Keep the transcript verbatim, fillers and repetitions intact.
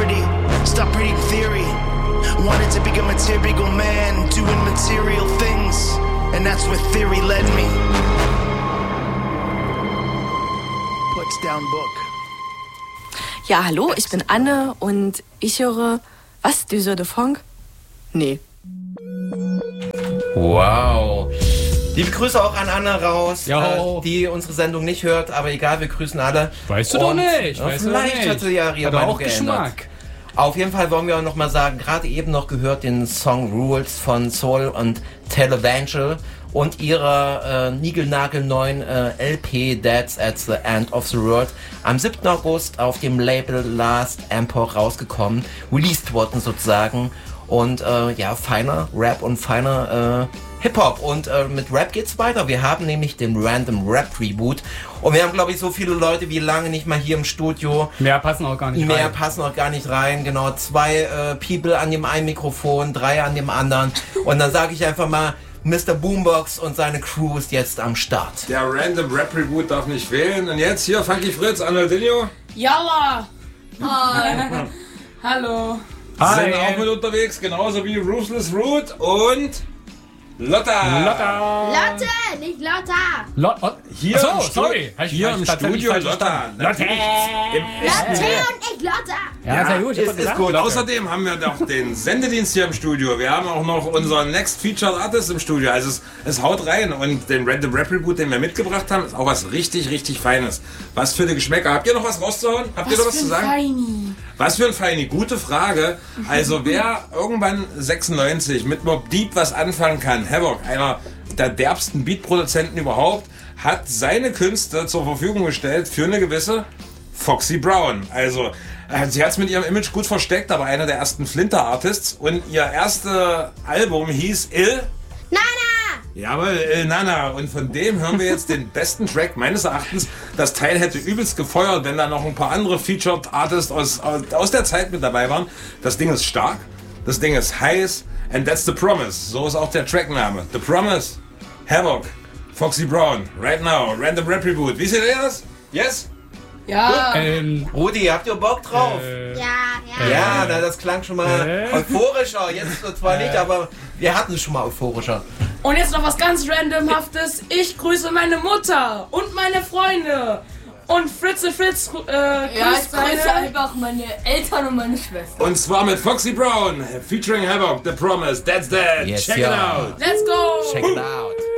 poverty, stop reading theory. Wanted to become a material man, doing material things, and that's where theory led me. Puts down book. Ja, hallo, ich bin Anne und ich höre... Was? Düse de Funk? Nee. Wow. Liebe Grüße auch an Anne raus, äh, die unsere Sendung nicht hört, aber egal, wir grüßen alle. Weißt du doch nicht. Ja, weißt vielleicht du nicht. hat sie ja ihre Hat Meinung auch geändert. Geschmack. Auf jeden Fall wollen wir auch noch mal sagen, gerade eben noch gehört den Song Rules von Soul und Televangel und ihrer äh, niegelnagelneuen äh, L P That's at the End of the World am siebten August auf dem Label Last Empire rausgekommen, released worden sozusagen. Und äh, ja, feiner Rap und feiner äh, Hip-Hop. Und äh, mit Rap geht's weiter. Wir haben nämlich den Random Rap Reboot. Und wir haben, glaube ich, so viele Leute wie lange nicht mal hier im Studio. Mehr passen auch gar nicht Mehr rein. passen auch gar nicht rein. Genau, zwei äh, People an dem einen Mikrofon, drei an dem anderen. Und dann sage ich einfach mal, Mister Boombox und seine Crew ist jetzt am Start. Der Random Rap Reboot darf nicht fehlen. Und jetzt hier Funky Fritz, Arnoldinho. Jalla! Hi! Hallo! Sind auch mit unterwegs, genauso wie Ruthless Root und Lotta. Lotta. Lotte, nicht Lotta. Lot, oh, Hier Achso, im, Stu sorry. Hab ich- hier hab im ich tatsächlich Studio falsch Lotta. verstanden. Natürlich. Im Lotte echten- und ich Lotta. Ja, sehr gut. Ich hab ist, ist gesagt. gut. Und außerdem haben wir noch den Sendedienst hier im Studio. Wir haben auch noch unseren Next Featured Artist im Studio. Also es, es haut rein. Und den Random Rap Reboot, den wir mitgebracht haben, ist auch was richtig, richtig Feines. Was für eine Geschmäcker. Habt ihr noch was rauszuhauen? Habt ihr noch was zu sagen? Feini. Was für ein Feini. Gute Frage. Also wer irgendwann sechsundneunzig mit Mobb Deep was anfangen kann, Havoc, einer der derbsten Beatproduzenten überhaupt, hat seine Künste zur Verfügung gestellt für eine gewisse Foxy Brown. Also, äh, sie hat es mit ihrem Image gut versteckt, aber einer der ersten Flinter-Artists. Und ihr erstes Album hieß Il... Nana. Jawohl, Il Nana. Und von dem hören wir jetzt den besten Track meines Erachtens. Das Teil hätte übelst gefeuert, wenn da noch ein paar andere Featured Artists aus, aus, aus der Zeit mit dabei waren. Das Ding ist stark, das Ding ist heiß. And that's the promise. So ist auch der Trackname. The Promise. Havoc. Foxy Brown. Right now. Random Rap Reboot. Wie seht ihr das? Yes? Ja. Ähm, Rudi, habt ihr Bock drauf? äh, Ja, ja. Ja, na, das klang schon mal Äh? euphorischer. Jetzt zwar nicht, aber wir hatten es schon mal euphorischer. Und jetzt noch was ganz Randomhaftes. Ich grüße meine Mutter und meine Freunde. Und Fritze Fritz äh, Ja, grüßt ich grüße meine... einfach meine Eltern und meine Schwester. Und zwar mit Foxy Brown. Featuring Havoc. The Promise. That's that. Yes, Check ja. it out. Let's go! Check it out.